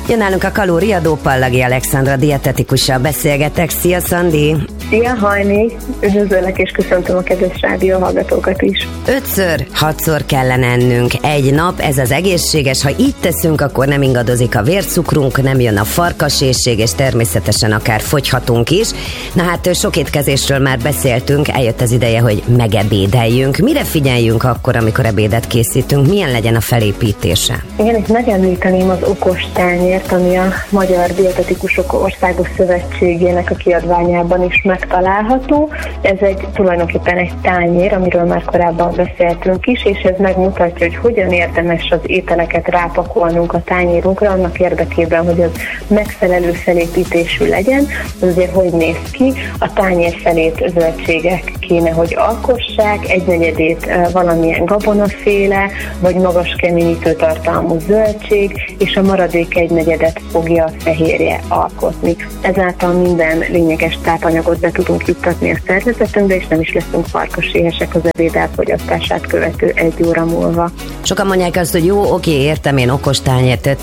Jön nálunk a kalóriadó, Pallagi Alexandra dietetikussal beszélgetek. Szia, Szandi! Szia, Hajni! Üdvözöllek és köszöntöm a kedves rádió hallgatókat is. 5-6-szor kellene ennünk egy nap, ez az egészséges. Ha így teszünk, akkor nem ingadozik a vércukrunk, nem jön a farkasésség, és természetesen akár fogyhatunk is. Na hát sok étkezésről már beszéltünk, eljött az ideje, hogy megebédeljünk. Mire figyeljünk akkor, amikor ebédet készítünk? Milyen legyen a felépítése? Igen, itt megemlíteném az okostányért, ami a Magyar Dietetikusok Országos Szövetségének a kiadványában is megtalálható. Ez tulajdonképpen egy tányér, amiről már korábban beszéltünk is, és ez megmutatja, hogy hogyan érdemes az ételeket rápakolnunk a tányérunkra, annak érdekében, hogy az megfelelő felépítésű legyen. Az azért hogy néz ki? A tányér felét zöldségek kéne, hogy alkossák, 1/4 valamilyen gabonaféle, vagy magas keményítő tartalmú zöldség, és a maradék 1/4 fogja a fehérje alkotni. Ezáltal minden lényeges tápanyagot be tudunk juttatni a szervezetünkbe, és nem is leszünk farkaséhesek az ebéd elfogyasztását követő 1 óra múlva. Sokan mondják azt, hogy jó, oké, értem, én okos tányért,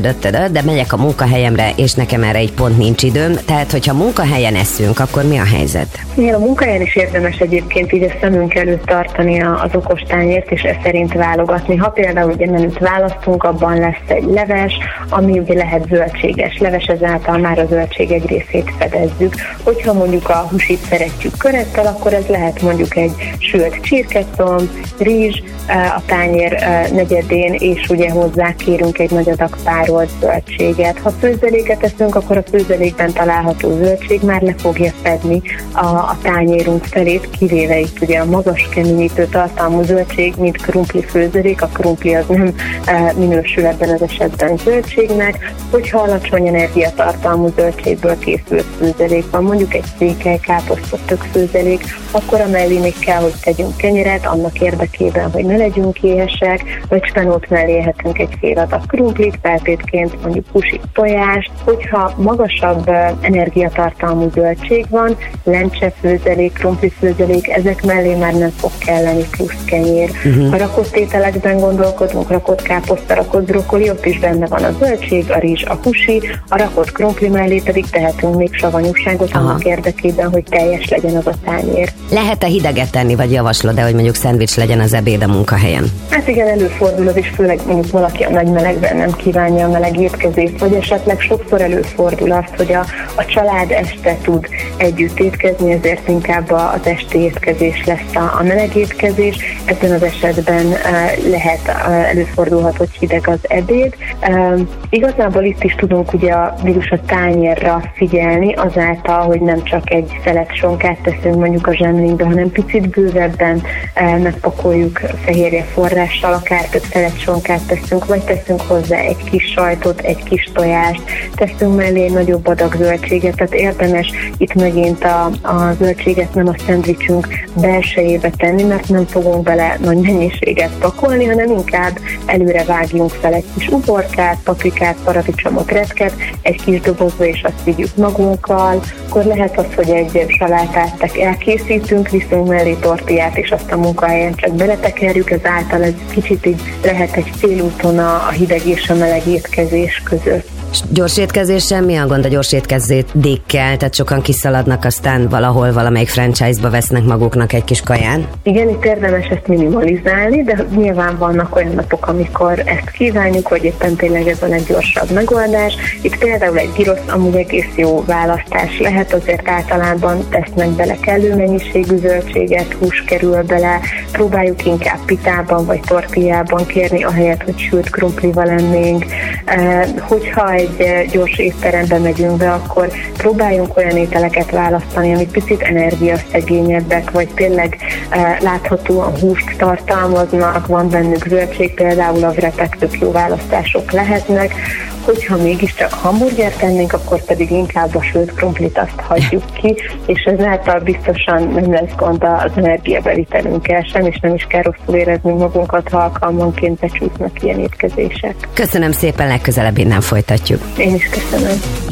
de megyek a munkahelyemre, és nekem erre egy pont nincs időm. Tehát, hogyha munkahelyen eszünk, akkor mi a helyzet? Igen, a munkahelyen is érdemes egyébként így a szemünk előtt tartani az okos tányért, és ezt szerint válogatni. Ha például ugye menüt választunk, abban lesz egy leves, ami ugye lehet zöldséges leves, ezáltal már a zöldség egy részét fedezzük. Hogyha mondjuk a húsit szeretjük körettel, akkor ez lehet mondjuk egy sült csirkecomb, rizs, a tányér negyedén, és ugye hozzá kérünk egy nagy adag párolt zöldséget. Ha főzeléket eszünk, akkor a főzelékben található zöldség már le fogja fedni a tányérunk felét, kivéve itt ugye a magas keményítő tartalmú zöldség, mint krumpli főzelék. A krumpli az nem minősül ebben az esetben zöldségnek. Hogyha alacsony energiatartalmú zöldségből készült főzelék van, mondjuk egy székely, káposzta, tök főzelék, akkor amellé még kell, hogy tegyünk kenyeret, annak érdekében, hogy ne legyünk éhesek, vagy spenót mellé ehetünk egy fél adag krumplit, feltétként mondjuk húsi tojást. Hogyha magasabb energiatartalmú zöldség van, lencse főzelék, krumpli főzelék, ezek mellé már nem fog kelleni plusz kenyér. Ha rakott ételekben gondolkodunk, rakott káposzta, rakott brokkoli, ott is benne van a zöldség, a rizs, a húsi, a rakott krumpli mellé pedig tehetünk még savanyúságot annak érdekében, hogy teljes legyen az a tányér. Lehet-e hideget tenni, vagy javaslod, hogy mondjuk szendvics legyen az ebéd a munkahelyen? Hát igen, előfordul az is, főleg mondjuk valaki a nagy melegben nem kívánja a meleg étkezést, vagy esetleg sokszor előfordul az, hogy a család este tud együtt étkezni, ezért inkább az esti étkezés lesz a meleg étkezés. Ebben az esetben előfordulhat, hogy hideg az ebéd. Igazából itt is tudunk ugye a tányérra figyelni, azáltal, hogy nem csak egy szelet sonkát teszünk mondjuk a zsemlénkbe, hanem picit bővebben megpakoljuk fehérje forrással, akár több szelet sonkát teszünk, vagy teszünk hozzá egy kis sajtot, egy kis tojást, teszünk mellé egy nagyobb adag zöldséget, tehát érdemes itt megint a zöldséget nem a szendvicsünk belsejébe tenni, mert nem fogunk bele nagy mennyiséget pakolni, hanem inkább előre vágjunk fel egy kis uborkát, paprikát, paradicsomot, retket, egy kis dobozba, és azt vigyük magunkkal. Akkor lehet az, hogy egy salátát elkészítünk, viszünk mellé tortillát, és azt a munkahelyen csak beletekerjük, ezáltal ez kicsit így lehet egy félúton a hideg és a meleg étkezés között. Gyors étkezéssel mi a gond a gyors étkezékkel? Tehát sokan kiszaladnak, aztán valahol valamelyik franchise-ba vesznek maguknak egy kis kaján? Igen, itt érdemes ezt minimalizálni, de nyilván vannak olyan napok, amikor ezt kívánjuk, vagy éppen tényleg ez a leggyorsabb megoldás. Itt például egy gyrosz amúgy egész jó választás lehet, azért általában tesznek bele kellő mennyiségű zöldséget, hús kerül bele, próbáljuk inkább pitában vagy tortillában kérni, ahelyett, hogy sült krumplival ennénk. Hogyha egy gyors étterembe megyünk be, akkor próbáljunk olyan ételeket választani, amik picit energiaszegényebbek, vagy tényleg láthatóan húst tartalmaznak, van bennük zöldség, például a wrapek tök jó választások lehetnek. Hogyha mégiscsak hamburgert tennénk, akkor pedig inkább a sült krumplit azt hagyjuk ki, és ezáltal biztosan nem lesz gond az energiabevitelünkkel sem, és nem is kell rosszul érezni magunkat, ha alkalmanként becsúsznak ilyen étkezések. Köszönöm szépen, legközelebb innen folytatjuk. Én is köszönöm.